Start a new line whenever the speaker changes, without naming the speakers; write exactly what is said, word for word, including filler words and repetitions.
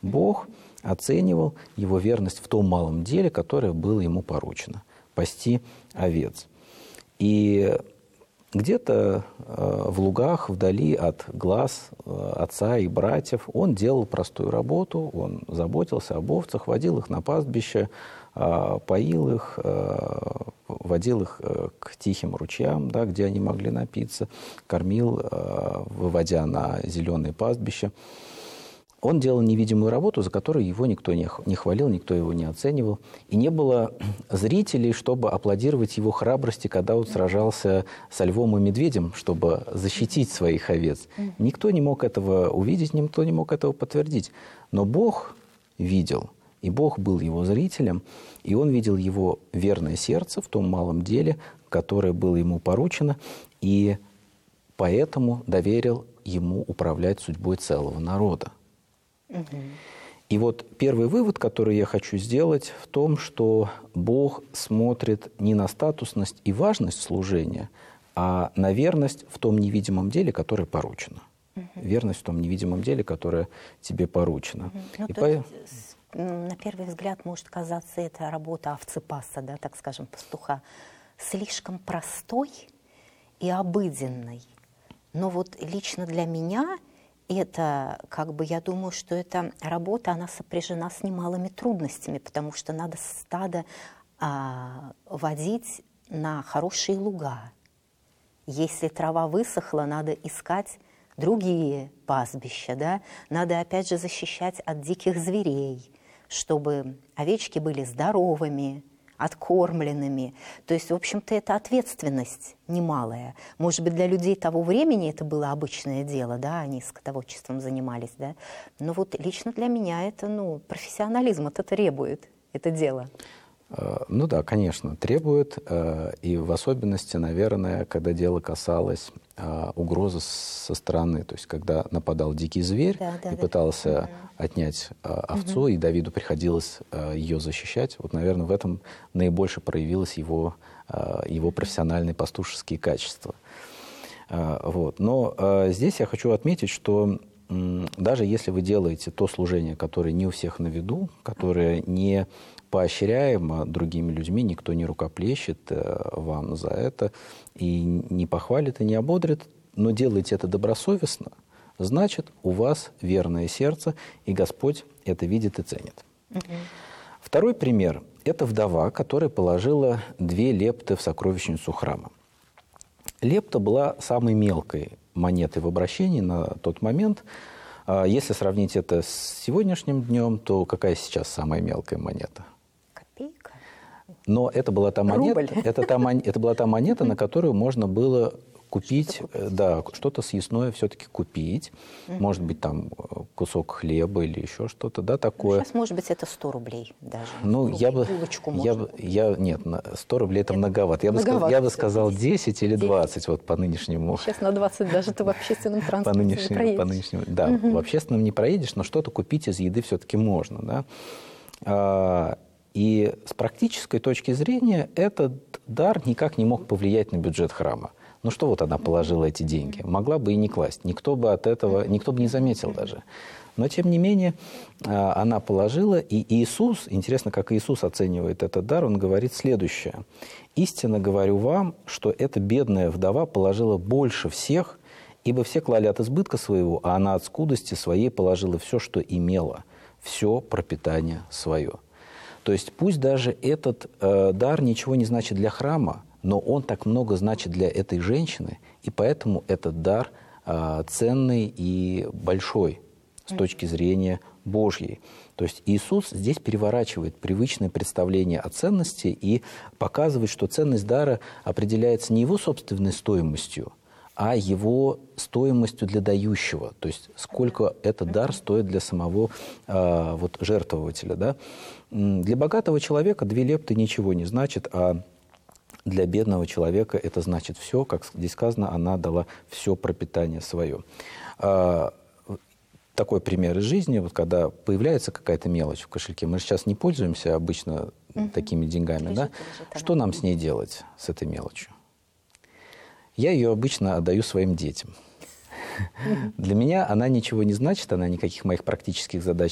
Бог оценивал его верность в том малом деле, которое было ему поручено – пасти овец. И где-то э, в лугах, вдали от глаз э, отца и братьев, он делал простую работу, он заботился об овцах, водил их на пастбище, э, поил их, э, водил их э, к тихим ручьям, да, где они могли напиться, кормил, э, выводя на зеленые пастбища. Он делал невидимую работу, за которую его никто не хвалил, никто его не оценивал. И не было зрителей, чтобы аплодировать его храбрости, когда он сражался со львом и медведем, чтобы защитить своих овец. Никто не мог этого увидеть, никто не мог этого подтвердить. Но Бог видел, и Бог был его зрителем, и он видел его верное сердце в том малом деле, которое было ему поручено, и поэтому доверил ему управлять судьбой целого народа. И вот первый вывод, который я хочу сделать, в том, что Бог смотрит не на статусность и важность служения, а на верность в том невидимом деле, которое поручено. Угу. Верность в том невидимом деле, которое тебе поручено.
Угу.
И
ну,
по...
есть, на первый взгляд может казаться эта работа овцепаса, да, так скажем, пастуха, слишком простой и обыденной. Но вот лично для меня... Это, как бы, я думаю, что эта работа, она сопряжена с немалыми трудностями, потому что надо стадо а, водить на хорошие луга. Если трава высохла, надо искать другие пастбища, да? Надо, опять же, защищать от диких зверей, чтобы овечки были здоровыми, откормленными. То есть, в общем-то, это ответственность немалая. Может быть, для людей того времени это было обычное дело, да, они скотоводчеством занимались, да. Но вот лично для меня это, ну, профессионализм это требует, это дело.
Ну да, конечно, требует, и в особенности, наверное, когда дело касалось угрозы со стороны, то есть когда нападал дикий зверь да, да, и да. пытался угу. отнять овцу, угу. и Давиду приходилось ее защищать, вот, наверное, в этом наибольше проявилось его, его профессиональные пастушеские качества. Вот. Но здесь я хочу отметить, что даже если вы делаете то служение, которое не у всех на виду, которое не поощряемо другими людьми, никто не рукоплещет вам за это и не похвалит, и не ободрит, но делаете это добросовестно, значит, у вас верное сердце, и Господь это видит и ценит. Угу. Второй пример – это вдова, которая положила две лепты в сокровищницу храма. Лепта была самой мелкой монетой в обращении на тот момент. Если сравнить это с сегодняшним днем, то какая сейчас самая мелкая монета?
Копейка.
Но это была та монета, это, та, это была та монета, на которую можно было купить, что-то да, что-то съестное все-таки купить. Mm-hmm. Может быть, там кусок хлеба или еще что-то, да, такое.
Сейчас, может быть, это сто рублей даже.
Ну, я бы, я бы, я, нет, сто рублей это, это многовато. Я, многовато. Бы, я бы сказал десять или двадцать вот по нынешнему.
Сейчас на двадцать даже ты в общественном транспорте
по нынешнему,
не проедешь.
По нынешнему, да, mm-hmm. в общественном не проедешь, но что-то купить из еды все-таки можно, да. А, и с практической точки зрения этот дар никак не мог повлиять на бюджет храма. Ну что вот она положила эти деньги? Могла бы и не класть. Никто бы от этого, никто бы не заметил даже. Но, тем не менее, она положила, и Иисус, интересно, как Иисус оценивает этот дар, он говорит следующее. «Истинно говорю вам, что эта бедная вдова положила больше всех, ибо все клали от избытка своего, а она от скудости своей положила все, что имела, все пропитание свое». То есть пусть даже этот э, дар ничего не значит для храма, но он так много значит для этой женщины, и поэтому этот дар э, ценный и большой с точки зрения Божьей. То есть Иисус здесь переворачивает привычное представление о ценности и показывает, что ценность дара определяется не его собственной стоимостью, а его стоимостью для дающего. То есть сколько этот дар стоит для самого э, вот, жертвователя. Да? Для богатого человека две лепты ничего не значит, а для бедного человека это значит все, как здесь сказано, она дала все пропитание свое. Такой пример из жизни, вот когда появляется какая-то мелочь в кошельке, мы же сейчас не пользуемся обычно угу. такими деньгами, лежит, да? Лежит, что нам с ней делать, с этой мелочью? Я ее обычно отдаю своим детям. Для меня она ничего не значит, она никаких моих практических задач